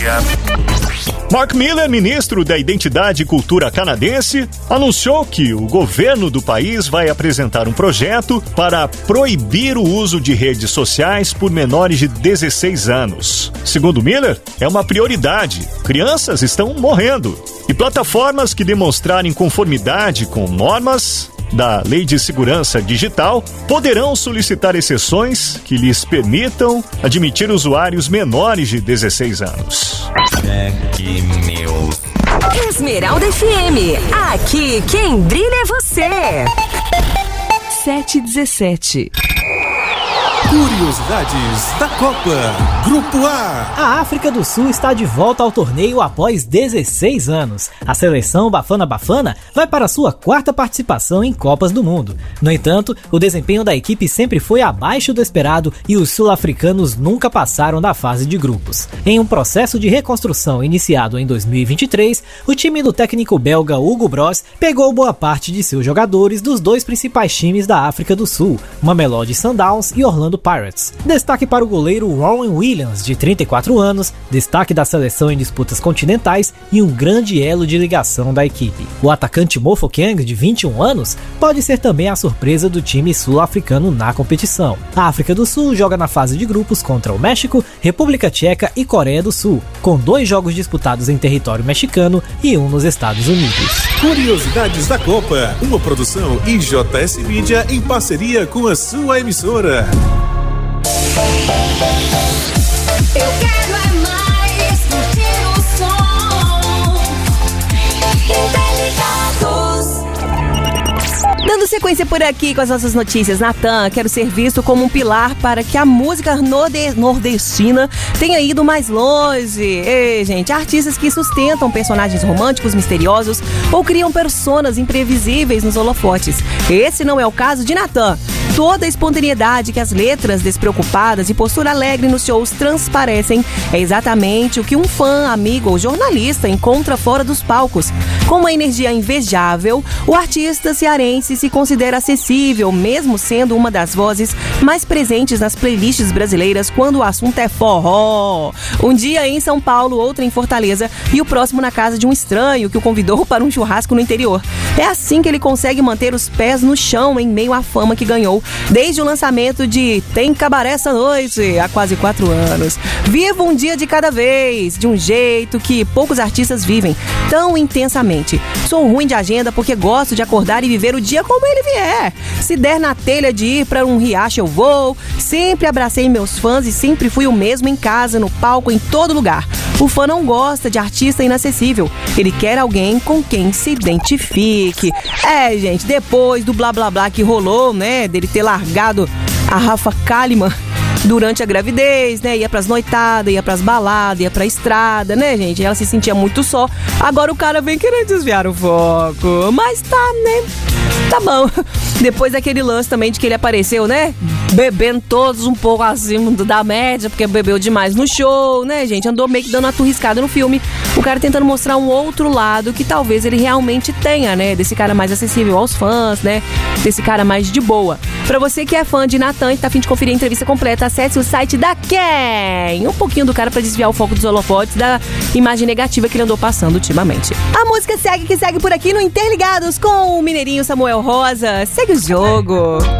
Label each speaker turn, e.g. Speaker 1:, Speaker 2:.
Speaker 1: Mark Miller, ministro da Identidade e Cultura canadense, anunciou que o governo do país vai apresentar um projeto para proibir o uso de redes sociais por menores de 16 anos. Segundo Miller, é uma prioridade. Crianças estão morrendo. E plataformas que demonstrarem conformidade com normas da Lei de Segurança Digital poderão solicitar exceções que lhes permitam admitir usuários menores de 16 anos.
Speaker 2: Esmeralda FM, aqui quem brilha é você. 7h17.
Speaker 3: Curiosidades da Copa. Grupo A.
Speaker 4: A África do Sul está de volta ao torneio após 16 anos. A seleção Bafana Bafana vai para sua 4ª participação em Copas do Mundo. No entanto, o desempenho da equipe sempre foi abaixo do esperado e os sul-africanos nunca passaram da fase de grupos. Em um processo de reconstrução iniciado em 2023, o time do técnico belga Hugo Broos pegou boa parte de seus jogadores dos 2 principais times da África do Sul, Mamelodi Sundowns e Orlando Pirates. Destaque para o goleiro Rowan Williams, de 34 anos, destaque da seleção em disputas continentais e um grande elo de ligação da equipe. O atacante Mofokeng, de 21 anos, pode ser também a surpresa do time sul-africano na competição. A África do Sul joga na fase de grupos contra o México, República Tcheca e Coreia do Sul, com 2 jogos disputados em território mexicano e 1 nos Estados Unidos.
Speaker 3: Curiosidades da Copa, uma produção IJS Mídia em parceria com a sua emissora.
Speaker 5: Eu quero é mais curtir o som. Interligados.
Speaker 2: Dando sequência por aqui com as nossas notícias, Natan, quero ser visto como um pilar para que a música nordestina tenha ido mais longe. Ei, gente, artistas que sustentam personagens românticos misteriosos ou criam personas imprevisíveis nos holofotes. Esse não é o caso de Natan. Toda a espontaneidade que as letras despreocupadas e postura alegre nos shows transparecem é exatamente o que um fã, amigo ou jornalista encontra fora dos palcos. Com uma energia invejável, o artista cearense se considera acessível, mesmo sendo uma das vozes mais presentes nas playlists brasileiras quando o assunto é forró. Um dia em São Paulo, outro em Fortaleza e o próximo na casa de um estranho que o convidou para um churrasco no interior. É assim que ele consegue manter os pés no chão em meio à fama que ganhou desde o lançamento de Tem Cabaré Essa Noite, há quase 4 anos. Vivo um dia de cada vez, de um jeito que poucos artistas vivem, tão intensamente. Sou ruim de agenda porque gosto de acordar e viver o dia como ele vier. Se der na telha de ir para um riacho eu vou. Sempre abracei meus fãs e sempre fui o mesmo em casa, no palco, em todo lugar. O fã não gosta de artista inacessível. Ele quer alguém com quem se identifique. É, gente, depois do blá blá blá que rolou, né, dele ter largado a Rafa Kalimann durante a gravidez, né, ia pras noitadas, ia pras baladas, ia pra estrada, né, gente, ela se sentia muito só. Agora o cara vem querendo desviar o foco, mas tá, né, tá bom. Depois daquele lance também de que ele apareceu, né, bebendo todos um pouco acima da média, porque bebeu demais no show, né, gente, andou meio que dando uma turriscada no filme, o cara tentando mostrar um outro lado que talvez ele realmente tenha, né, desse cara mais acessível aos fãs, né, desse cara mais de boa. Pra você que é fã de Natan e tá a fim de conferir a entrevista completa, acesse o site da Quem. Um pouquinho do cara pra desviar o foco dos holofotes da imagem negativa que ele andou passando ultimamente. A música segue por aqui no Interligados com o mineirinho Samuel Rosa. Segue o jogo.